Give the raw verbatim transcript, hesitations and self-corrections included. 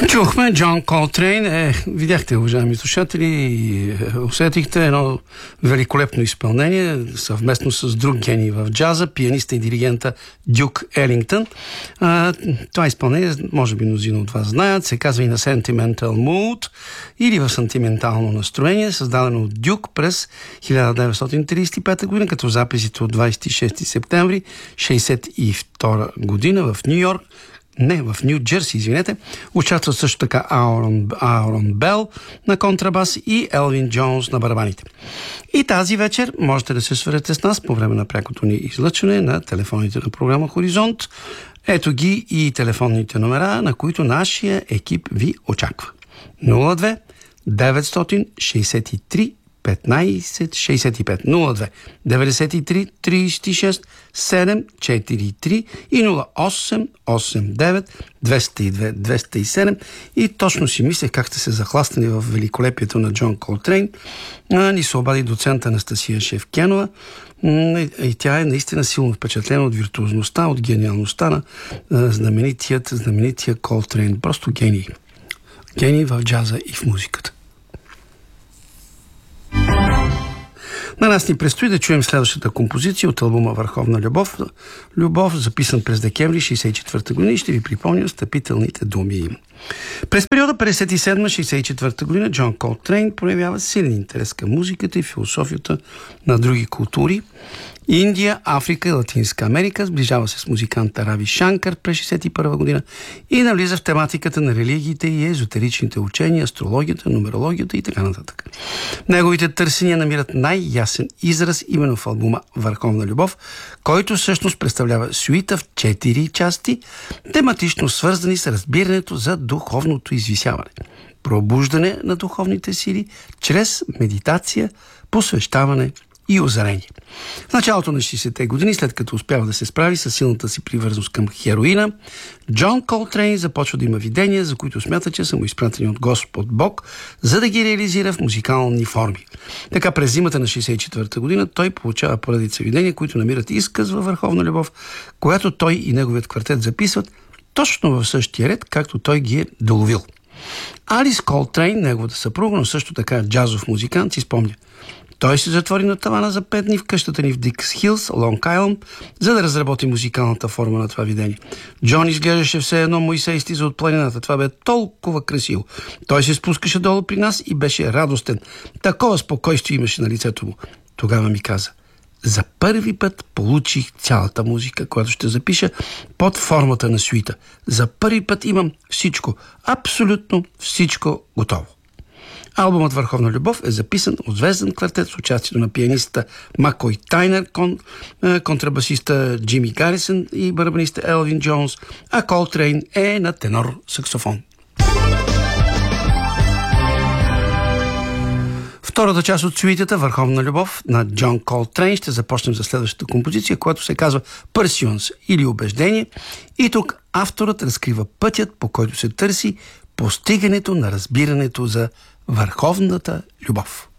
Чухме Джон Колтрейн. Е, видяхте, уважаеми слушатели, и усетихте едно великолепно изпълнение съвместно с друг гений в джаза, пианиста и диригента Дюк Елингтън. А, това изпълнение, може би мнозина от вас знаят, се казва и на Sentimental Mood или в сантиментално настроение, създадено от Дюк през хиляда деветстотин тридесет и пета година, като записите от двадесет и шести септември шейсет и втора година в Ню Йорк. Не, в Ню Джерси, извинете. Участват също така Аурон, Аурон Бел на контрабас и Елвин Джонс на барабаните. И тази вечер можете да се свържете с нас по време на прякото ни излъчване на телефоните на програма Хоризонт. Ето ги и телефонните номера, на които нашия екип ви очаква. нула две деветстотин шейсет и три петнайсет шейсет и пет, нула две деветдесет и три трийсет и шест седемстотин четиридесет и три и нула осем осем девет двеста и две двеста и седем. И точно си мислех как сте се захласнали в великолепието на Джон Колтрейн. А, ни се обади доцент Анастасия Шевкенова. И тя е наистина силно впечатлена от виртуозността, от гениалността на знаменитият, знаменития Колтрейн. Просто гений. Гений в джаза и в музиката. На нас ни предстои да чуем следващата композиция от албума Върховна любов. Любов, записан през декември шейсет и четвърта година, и ще ви припомня встъпителните думи. През периода петдесет и седма шейсет и четвърта година Джон Колтрейн проявява силен интерес към музиката и философията на други култури. Индия, Африка и Латинска Америка, сближава се с музиканта Рави Шанкар през шейсет и първа година и навлиза в тематиката на религиите и езотеричните учения, астрологията, нумерологията и така нататък. Неговите търсения намират най-ясен израз именно в албума Върховна любов, който всъщност представлява сюита в четири части, тематично свързани с разбирането за духовното извисяване, пробуждане на духовните сили чрез медитация, посвещаване и озарение. В началото на шейсетте години, след като успява да се справи с силната си привързаност към хероина, Джон Колтрейн започва да има видения, за които смята, че са му изпратени от Господ Бог, за да ги реализира в музикални форми. Така през зимата на шейсет и четвърта година той получава поредица видения, които намират изказ във Върховна любов, която той и неговият квартет записват точно в същия ред, както той ги е доловил. Алис Колтрейн, неговата съпруга, но също така джазов музикант, си спомня: той се затвори на тавана за пет дни в къщата ни в Дикс Хилс, Лонг Айлънд, за да разработи музикалната форма на това видение. Джон изглеждаше все едно Моисей излиза от планината. Това бе толкова красиво. Той се спускаше долу при нас и беше радостен. Такова спокойствие имаше на лицето му. Тогава ми каза: за първи път получих цялата музика, която ще запиша под формата на сюита. За първи път имам всичко, абсолютно всичко готово. Албумът Върховна любов е записан от звезден квартет с участието на пианиста Макой Тайнер, кон, контрабасиста Джими Гарисън и барабаниста Елвин Джонс, а Колтрейн е на тенор саксофон. Втората част от сюитата Върховна любов на Джон Колтрейн ще започнем за следващата композиция, която се казва Pursuance или убеждение. И тук авторът разкрива пътят, по който се търси постигането на разбирането за върховната любов.